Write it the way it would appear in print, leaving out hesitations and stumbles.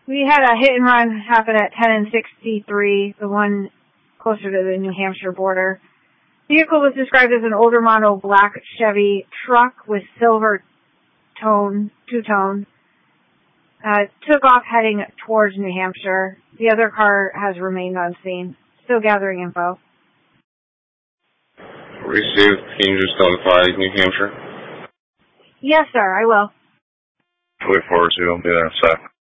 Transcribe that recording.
We had a hit and run happen at 10 and 63, the one closer to the New Hampshire border. The vehicle was described as an older model black Chevy truck with silver two-tone. Took off heading towards New Hampshire. The other car has remained unseen. Still gathering info. Received. Can you just notify New Hampshire? Yes, sir, I will. Wait forward to. I'll be there in a sec.